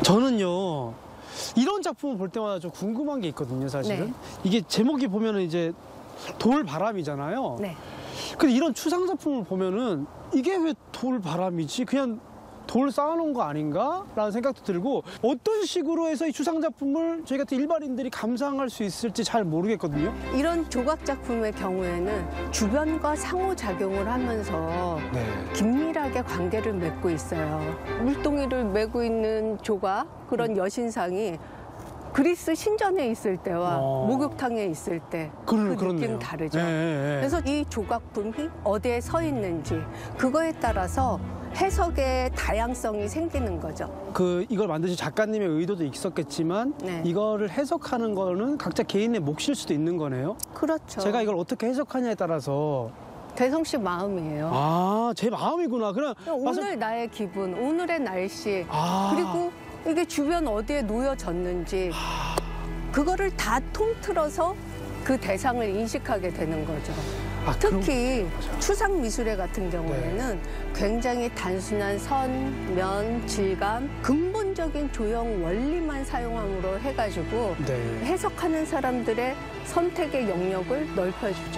저는요, 이런 작품을 볼 때마다 좀 궁금한 게 있거든요, 사실은. 네. 이게 제목이 보면은 이제 돌바람이잖아요. 네. 근데 이런 추상 작품을 보면은 이게 왜 돌바람이지? 그냥 돌 쌓아놓은 거 아닌가? 라는 생각도 들고, 어떤 식으로 해서 이 추상 작품을 저희 같은 일반인들이 감상할 수 있을지 잘 모르겠거든요. 이런 조각 작품의 경우에는 주변과 상호작용을 하면서 네. 긴밀하게 관계를 맺고 있어요. 물동이를 메고 있는 조각, 그런 여신상이 그리스 신전에 있을 때와 목욕탕에 있을 때 그 느낌 그렇네요. 다르죠. 네, 네, 네. 그래서 이 조각품이 어디에 서 있는지 그거에 따라서 해석의 다양성이 생기는 거죠. 이걸 만드신 작가님의 의도도 있었겠지만, 네. 이거를 해석하는 거는 각자 개인의 몫일 수도 있는 거네요. 그렇죠. 제가 이걸 어떻게 해석하냐에 따라서. 대성 씨 마음이에요. 아, 제 마음이구나. 그냥 오늘 나의 기분, 오늘의 날씨, 아. 그리고 이게 주변 어디에 놓여졌는지 그거를 다 통틀어서 그 대상을 인식하게 되는 거죠. 특히 추상 미술회 같은 경우에는 굉장히 단순한 선, 면, 질감, 근본적인 조형 원리만 사용함으로 해가지고 네. 해석하는 사람들의 선택의 영역을 넓혀주죠.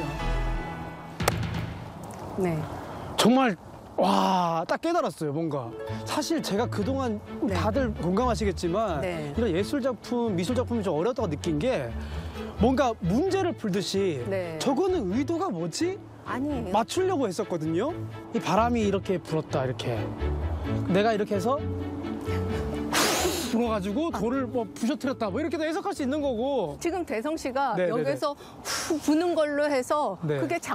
네. 정말 와, 딱 깨달았어요, 뭔가. 사실 제가 그동안 네. 다들 공감하시겠지만 네. 이런 예술 작품, 미술 작품이 좀 어렵다고 느낀 게, 뭔가 문제를 풀듯이 네. 저거는 의도가 뭐지? 아니에요. 맞추려고 했었거든요. 이 바람이 이렇게 불었다, 이렇게. 내가 이렇게 해서 불어가지고 돌을 뭐 부셔뜨렸다, 뭐 이렇게도 해석할 수 있는 거고. 지금 대성 씨가 네, 여기서 후 부는 걸로 해서 네. 그게